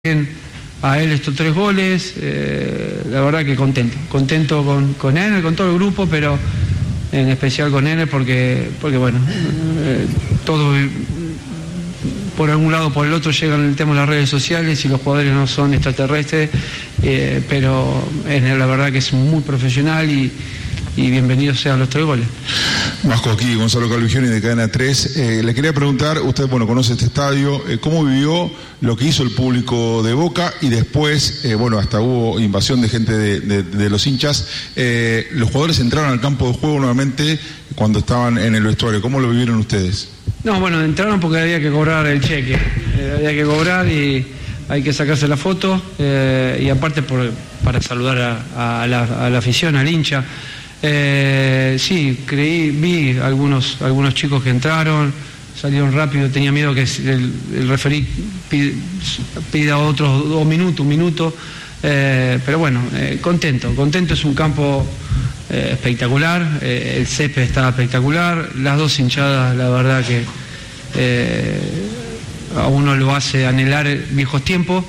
a él estos 3 goles, la verdad que contento con él, con todo el grupo, pero en especial con él porque bueno, todo por algún lado o por el otro llegan el tema de las redes sociales y los jugadores no son extraterrestres, pero la verdad que es muy profesional y bienvenidos sean los 3 goles. Vasco, aquí Gonzalo Calvigioni de Cadena 3. Le quería preguntar, usted conoce este estadio, ¿cómo vivió lo que hizo el público de Boca? Y después, hasta hubo invasión de gente de los hinchas. Los jugadores entraron al campo de juego nuevamente cuando estaban en el vestuario. ¿Cómo lo vivieron ustedes? No, entraron porque había que cobrar el cheque. Había que cobrar y hay que sacarse la foto. Y aparte para saludar a la afición, al hincha. Sí, vi algunos chicos que entraron, salieron rápido, tenía miedo que el referí pida otros 2 minutos, 1 minuto, pero bueno, contento, es un campo espectacular, el césped está espectacular, las 2 hinchadas, la verdad que a uno lo hace anhelar viejos tiempos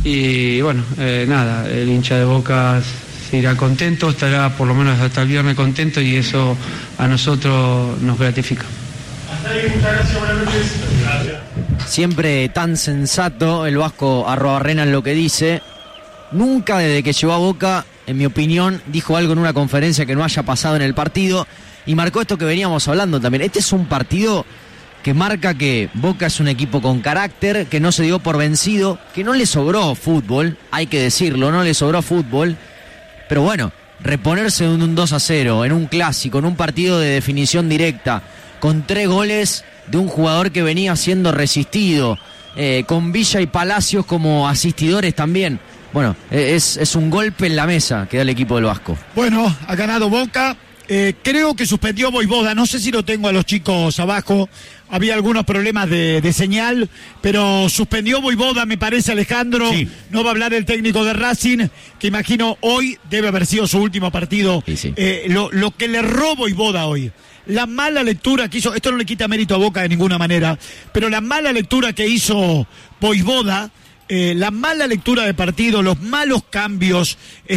y bueno, nada, el hincha de Boca irá contento, estará por lo menos hasta el viernes contento y eso a nosotros nos gratifica. Hasta ahí, muchas gracias, buenas noches. Gracias. Siempre tan sensato el Vasco Arrobarrena en lo que dice. Nunca desde que llegó a Boca, en mi opinión, dijo algo en una conferencia que no haya pasado en el partido y marcó esto que veníamos hablando también. Este es un partido que marca que Boca es un equipo con carácter, que no se dio por vencido, que no le sobró fútbol, hay que decirlo, no le sobró fútbol. Pero bueno, reponerse en un 2-0, en un clásico, en un partido de definición directa, con 3 goles de un jugador que venía siendo resistido, con Villa y Palacios como asistidores también. Bueno, es un golpe en la mesa que da el equipo del Vasco. Bueno, ha ganado Boca. Creo que suspendió Voivoda, no sé si lo tengo a los chicos abajo, había algunos problemas de señal, pero suspendió Voivoda, me parece, Alejandro. Sí. No va a hablar el técnico de Racing, que imagino hoy debe haber sido su último partido. Sí. Lo que le erró Voivoda hoy, la mala lectura que hizo, esto no le quita mérito a Boca de ninguna manera, pero la mala lectura que hizo Voivoda, la mala lectura de partido, los malos cambios,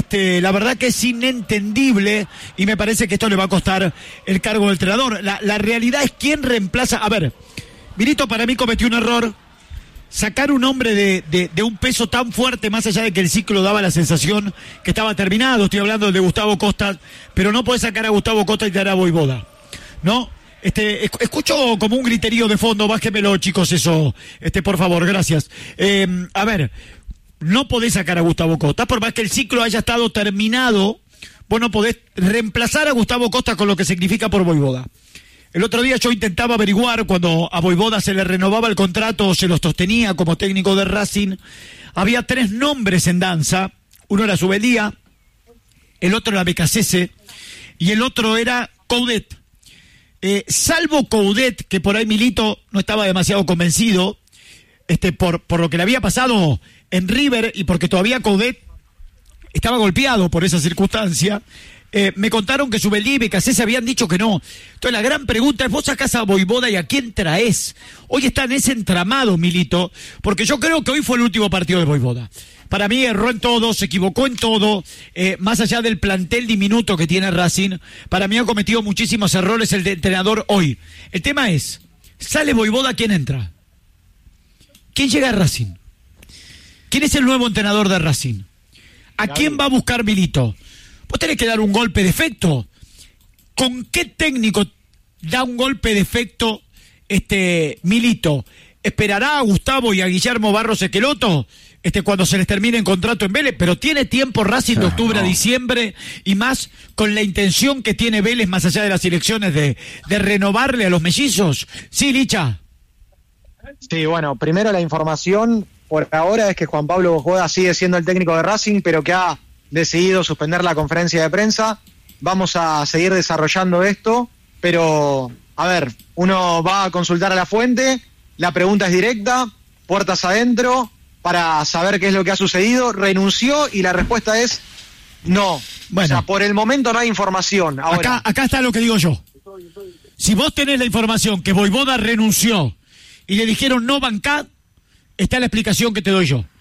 la verdad que es inentendible y me parece que esto le va a costar el cargo del entrenador. La realidad es quién reemplaza. A ver, Milito para mí cometió un error. Sacar un hombre de un peso tan fuerte, más allá de que el ciclo daba la sensación que estaba terminado, estoy hablando de Gustavo Costa, pero no podés sacar a Gustavo Costa y te hará Voivoda, ¿no? Escucho como un griterío de fondo, bájemelo, chicos, eso, por favor, gracias. A ver, no podés sacar a Gustavo Costa, por más que el ciclo haya estado terminado, vos no podés reemplazar a Gustavo Costa con lo que significa por Voivoda. El otro día yo intentaba averiguar cuando a Voivoda se le renovaba el contrato o se lo sostenía como técnico de Racing. Había 3 nombres en danza, uno era Zubeldia, el otro era Becasese y el otro era Coudet. Salvo Coudet, que por ahí Milito no estaba demasiado convencido, por lo que le había pasado en River y porque todavía Coudet estaba golpeado por esa circunstancia, me contaron que Zubeldia y Becasese habían dicho que no. Entonces la gran pregunta es, vos sacás a Voivoda y a quién traés. Hoy está en ese entramado, Milito, porque yo creo que hoy fue el último partido de Voivoda. Para mí erró en todo, se equivocó en todo, más allá del plantel diminuto que tiene Racing, para mí ha cometido muchísimos errores el entrenador hoy. El tema es, ¿sale Voivoda? ¿Quién entra? ¿Quién llega a Racing? ¿Quién es el nuevo entrenador de Racing? ¿A quién va a buscar Milito? Vos tenés que dar un golpe de efecto. ¿Con qué técnico da un golpe de efecto Milito? ¿Esperará a Gustavo y a Guillermo Barros Esqueloto cuando se les termine el contrato en Vélez? Pero tiene tiempo Racing de octubre a diciembre y más con la intención que tiene Vélez más allá de las elecciones de renovarle a los mellizos. Sí, Licha. Sí, bueno, primero la información por ahora es que Juan Pablo Voivoda sigue siendo el técnico de Racing, pero que ha decidido suspender la conferencia de prensa. Vamos a seguir desarrollando esto, pero a ver, uno va a consultar a la fuente, la pregunta es directa, puertas adentro, para saber qué es lo que ha sucedido. Renunció y la respuesta es no. Bueno, o sea, por el momento no hay información. Ahora, acá está lo que digo yo. Si vos tenés la información que Voivoda renunció y le dijeron no bancá, está la explicación que te doy yo.